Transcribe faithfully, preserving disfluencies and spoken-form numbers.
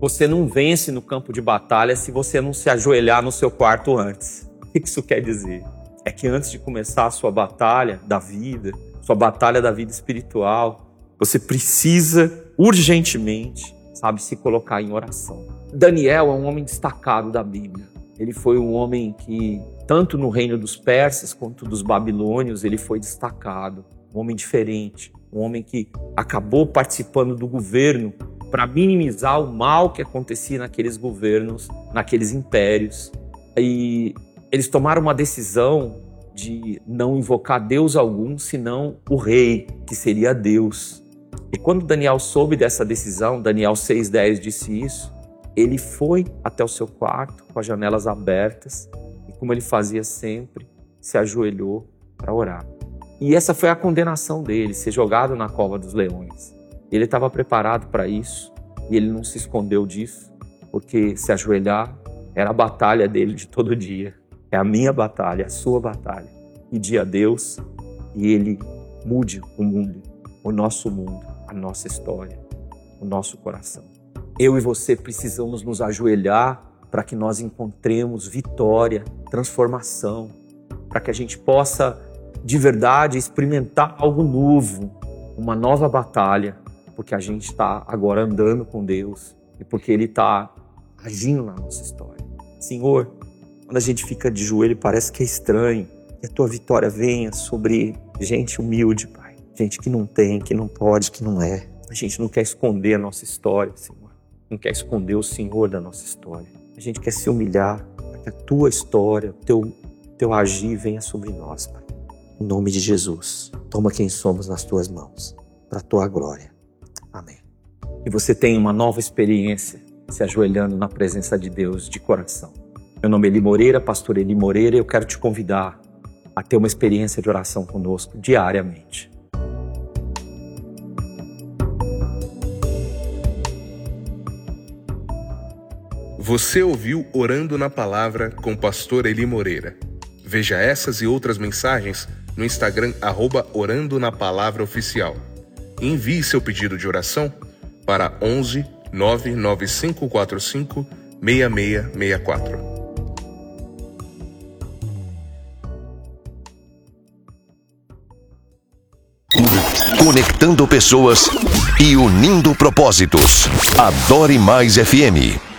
Você não vence no campo de batalha se você não se ajoelhar no seu quarto antes. O que isso quer dizer? É que antes de começar a sua batalha da vida, sua batalha da vida espiritual, você precisa urgentemente, sabe, se colocar em oração. Daniel é um homem destacado da Bíblia. Ele foi um homem que, tanto no reino dos persas quanto dos babilônios, ele foi destacado. Um homem diferente, um homem que acabou participando do governo para minimizar o mal que acontecia naqueles governos, naqueles impérios. E eles tomaram uma decisão de não invocar Deus algum, senão o rei, que seria Deus. E quando Daniel soube dessa decisão, Daniel seis, dez disse isso, ele foi até o seu quarto com as janelas abertas e, como ele fazia sempre, se ajoelhou para orar. E essa foi a condenação dele, ser jogado na cova dos leões. Ele estava preparado para isso e ele não se escondeu disso, porque se ajoelhar era a batalha dele de todo dia. É a minha batalha, a sua batalha. Pedir a Deus e Ele mude o mundo, o nosso mundo, a nossa história, o nosso coração. Eu e você precisamos nos ajoelhar para que nós encontremos vitória, transformação, para que a gente possa, de verdade, experimentar algo novo, uma nova batalha, porque a gente está agora andando com Deus e porque Ele está agindo na nossa história. Senhor, quando a gente fica de joelho parece que é estranho, que a Tua vitória venha sobre gente humilde, Pai. Gente que não tem, que não pode, que não é. A gente não quer esconder a nossa história, Senhor. Não quer esconder o Senhor da nossa história. A gente quer se humilhar para que a Tua história, o teu, teu agir venha sobre nós, Pai. Em nome de Jesus, toma quem somos nas Tuas mãos, para a Tua glória. Amém. E você tenha uma nova experiência se ajoelhando na presença de Deus de coração. Meu nome é Eli Moreira, pastor Eli Moreira, e eu quero te convidar a ter uma experiência de oração conosco diariamente. Você ouviu Orando na Palavra com o pastor Eli Moreira. Veja essas e outras mensagens no Instagram, arroba Orando na Palavra Oficial. E envie seu pedido de oração para onze, nove nove cinco quatro cinco, seis seis seis quatro. Conectando pessoas e unindo propósitos. Adore Mais F M.